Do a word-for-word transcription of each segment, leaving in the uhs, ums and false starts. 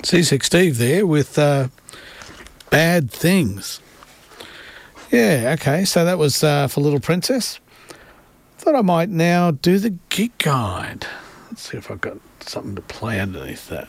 Seasick Steve there with uh, Bad Things. Yeah, okay, so that was uh, for Little Princess. Thought I might now do the gig guide. Let's see if I've got something to play underneath that.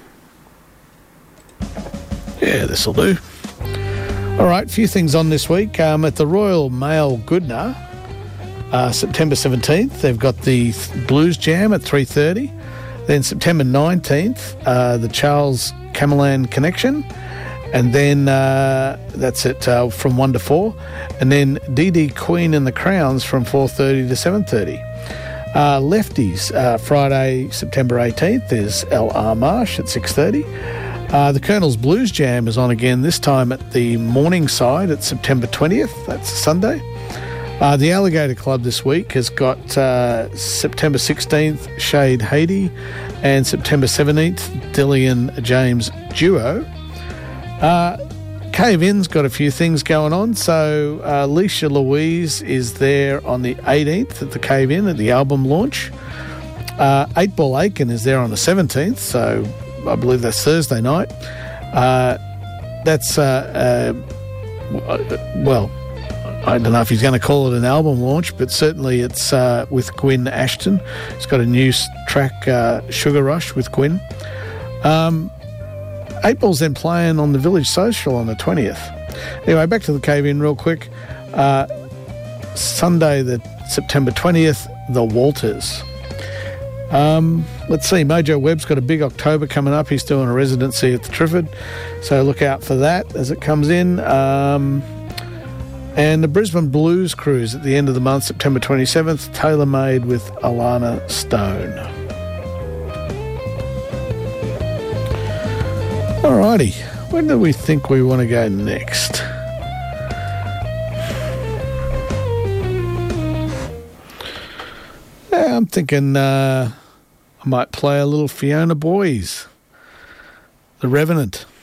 Yeah, this'll do. All right, a few things on this week. Um, at the Royal Mail Goodna, uh, September seventeenth, they've got the Blues Jam at three thirty. Then September nineteenth, uh, the Charles Camelan Connection. And then uh, that's it uh, from one to four. And then Dee Dee Queen and the Crowns from four thirty to seven thirty. Uh, Lefties, uh, Friday, September eighteenth, is L R Marsh at six thirty. Uh, the Colonel's Blues Jam is on again, this time at the Morningside at September twentieth. That's Sunday. Uh, the Alligator Club this week has got uh, September sixteenth, Shade Haiti, and September seventeenth, Dillian James Duo. Uh, Cave In's got a few things going on. So uh, Alicia Louise is there on the eighteenth at the Cave In at the album launch. Uh, Eight Ball Aiken is there on the seventeenth, so I believe that's Thursday night. Uh, that's, uh, uh, well, I don't know if he's going to call it an album launch, but certainly it's uh, with Gwyn Ashton. He's got a new track, uh, Sugar Rush, with Gwyn. Um, Eight Ball's then playing on the Village Social on the twentieth. Anyway, back to the Cave In real quick. Uh, Sunday, the September twentieth, the Walters. Um, let's see, Mojo Webb's got a big October coming up. He's doing a residency at the Trifford, so look out for that as it comes in. Um, and the Brisbane Blues Cruise at the end of the month, September twenty-seventh, tailor-made with Alana Stone. Alrighty, where do we think we want to go next? Yeah, I'm thinking uh, I might play a little Fiona Boyes, The Revenant.